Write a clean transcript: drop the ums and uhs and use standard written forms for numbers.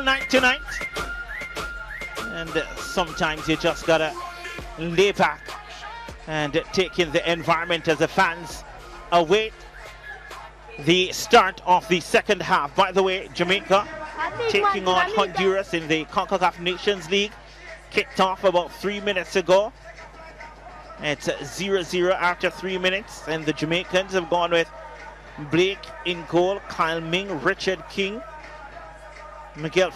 night tonight. And sometimes you just gotta lay back and take in the environment as the fans await the start of the second half. By the way, Jamaica taking on Honduras in the CONCACAF Nations League. Kicked off about 3 minutes ago. It's 0-0 after 3 minutes, and the Jamaicans have gone with Blake in goal, Kyle Ming, Richard King, Miguel